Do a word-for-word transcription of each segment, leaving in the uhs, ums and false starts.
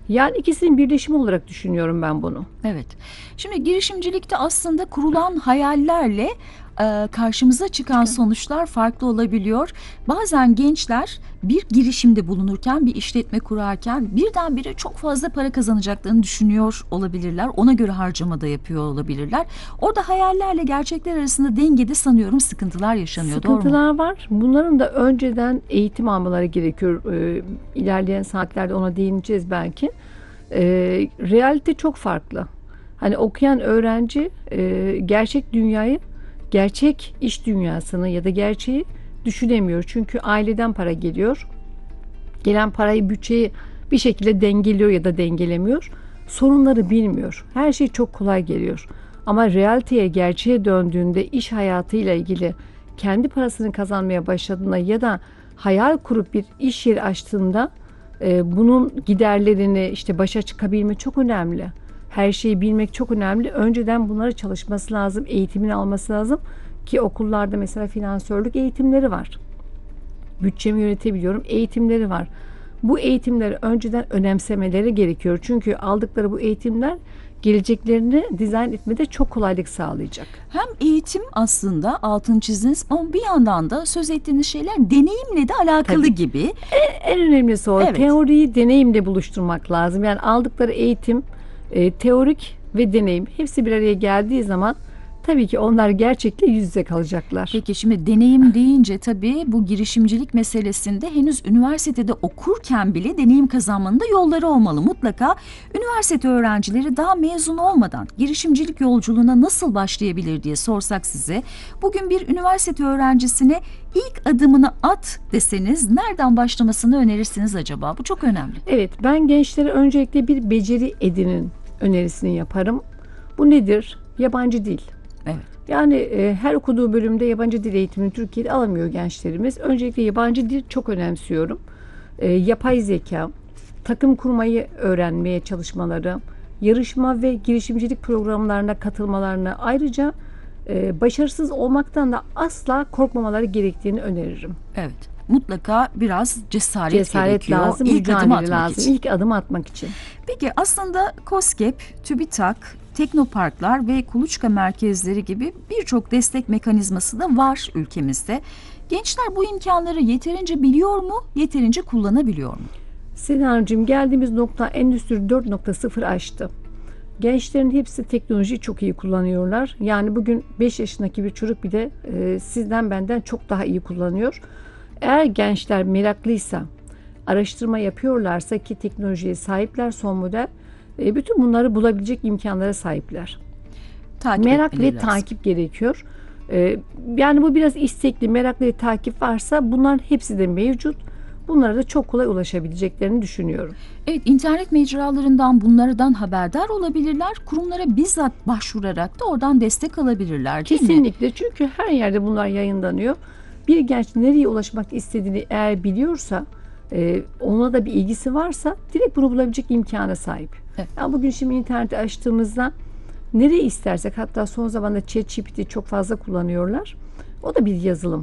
Yani ikisinin birleşimi olarak düşünüyorum ben bunu. Evet. Şimdi girişimcilikte aslında kurulan hayallerle e, karşımıza çıkan Çıkar. sonuçlar farklı olabiliyor. Bazen gençler bir girişimde bulunurken, bir işletme kurarken birdenbire çok fazla para kazanacaklarını düşünüyor olabilirler. Ona göre harcama da yapıyor olabilirler. Orada hayallerle gerçekler arasında dengede sanıyorum sıkıntılar yaşanıyor. Doğru mu? Sıkıntılar var. Bunların da önceden eğitim almaları gerekiyor. Ee, ilerleyen saatlerde ona değineceğiz belki. Ee, realite çok farklı. Hani okuyan öğrenci e, gerçek dünyayı, gerçek iş dünyasını ya da gerçeği düşünemiyor. Çünkü aileden para geliyor. Gelen parayı, bütçeyi bir şekilde dengeliyor ya da dengelemiyor. Sorunları bilmiyor. Her şey çok kolay geliyor. Ama realiteye, gerçeğe döndüğünde iş hayatıyla ilgili kendi parasını kazanmaya başladığında ya da hayal kurup bir iş yeri açtığında e, bunun giderlerini işte başa çıkabilme çok önemli. Her şeyi bilmek çok önemli. Önceden bunları çalışması lazım, eğitimini alması lazım ki okullarda mesela finansörlük eğitimleri var. Bütçemi yönetebiliyorum eğitimleri var. Bu eğitimleri önceden önemsemeleri gerekiyor. Çünkü aldıkları bu eğitimler geleceklerini dizayn etmede çok kolaylık sağlayacak. Hem eğitim aslında altını çizdiniz ama bir yandan da söz ettiğiniz şeyler deneyimle de alakalı Tabii. gibi. En önemlisi o. Evet. Teoriyi deneyimle buluşturmak lazım. Yani aldıkları eğitim, e, teorik ve deneyim hepsi bir araya geldiği zaman tabii ki onlar gerçekle yüz yüze kalacaklar. Peki şimdi deneyim deyince tabii bu girişimcilik meselesinde henüz üniversitede okurken bile deneyim kazanmanın da yolları olmalı. Mutlaka üniversite öğrencileri daha mezun olmadan girişimcilik yolculuğuna nasıl başlayabilir diye sorsak size. Bugün bir üniversite öğrencisine ilk adımını at deseniz nereden başlamasını önerirsiniz acaba? Bu çok önemli. Evet, ben gençlere öncelikle bir beceri edinin önerisini yaparım. Bu nedir? Yabancı dil. Evet. Yani e, her okuduğu bölümde yabancı dil eğitimini Türkiye'de alamıyor gençlerimiz. Öncelikle yabancı dil çok önemsiyorum. E, yapay zeka, takım kurmayı öğrenmeye çalışmaları, yarışma ve girişimcilik programlarına katılmalarını, ayrıca e, başarısız olmaktan da asla korkmamaları gerektiğini öneririm. Evet. Mutlaka biraz cesaret, Cesaret gerekiyor. lazım, İlk adım mücadele atmak lazım. için. İlk adım atmak için. Peki aslında KOSGEB, TÜBİTAK, teknoparklar ve kuluçka merkezleri gibi birçok destek mekanizması da var ülkemizde. Gençler bu imkanları yeterince biliyor mu, yeterince kullanabiliyor mu? Senar'cığım, geldiğimiz nokta Endüstri dört nokta sıfır aştı. Gençlerin hepsi teknolojiyi çok iyi kullanıyorlar. Yani bugün beş yaşındaki bir çocuk bile e, sizden benden çok daha iyi kullanıyor. Eğer gençler meraklıysa, araştırma yapıyorlarsa ki teknolojiye sahipler, son model, e, bütün bunları bulabilecek imkanlara sahipler. Takip Merak ve etmeleri lazım. takip gerekiyor. E, yani bu biraz istekli, merak ve takip varsa bunların hepsi de mevcut. Bunlara da çok kolay ulaşabileceklerini düşünüyorum. Evet, internet mecralarından bunlardan haberdar olabilirler. Kurumlara bizzat başvurarak da oradan destek alabilirler, değil mi? Kesinlikle, çünkü her yerde bunlar yayınlanıyor. Bir genç nereye ulaşmak istediğini eğer biliyorsa, e, ona da bir ilgisi varsa direkt bunu bulabilecek imkana sahip. Evet. Ya bugün şimdi interneti açtığımızda nereye istersek, hatta son zamanda ChatGPT çok fazla kullanıyorlar. O da bir yazılım.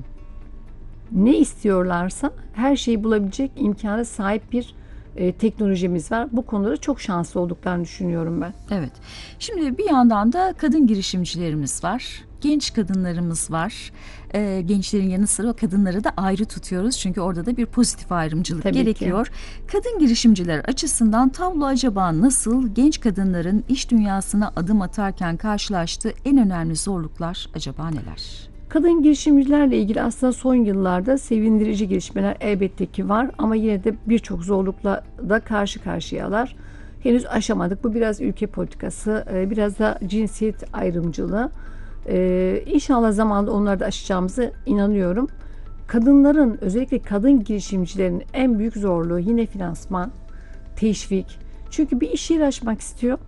Ne istiyorlarsa her şeyi bulabilecek imkana sahip bir e, teknolojimiz var. Bu konuda çok şanslı olduklarını düşünüyorum ben. Evet. Şimdi bir yandan da kadın girişimcilerimiz var. Genç kadınlarımız var. Ee, gençlerin yanı sıra o kadınları da ayrı tutuyoruz. Çünkü orada da bir pozitif ayrımcılık Tabii gerekiyor. ki. Kadın girişimciler açısından tablo acaba nasıl? Genç kadınların iş dünyasına adım atarken karşılaştığı en önemli zorluklar acaba neler? Kadın girişimcilerle ilgili aslında son yıllarda sevindirici gelişmeler elbette ki var, ama yine de birçok zorlukla da karşı karşıyalar. Henüz aşamadık. Bu biraz ülke politikası, biraz da cinsiyet ayrımcılığı. Ee, İnşallah zamanla onları da aşacağımıza inanıyorum. Kadınların, özellikle kadın girişimcilerin en büyük zorluğu yine finansman, teşvik. Çünkü bir iş yeri açmak istiyor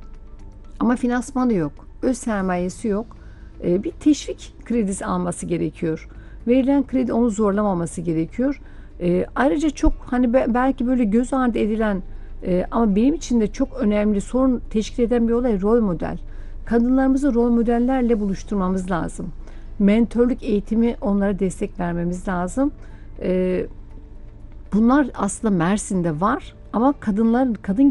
ama finansmanı yok, öz sermayesi yok. Bir teşvik kredisi alması gerekiyor. Verilen kredi onu zorlamaması gerekiyor. E, ayrıca çok hani belki böyle göz ardı edilen e, ama benim için de çok önemli sorun teşkil eden bir olay rol model. Kadınlarımızı rol modellerle buluşturmamız lazım. Mentörlük eğitimi, onlara destek vermemiz lazım. E, bunlar aslında Mersin'de var ama kadınlar, kadın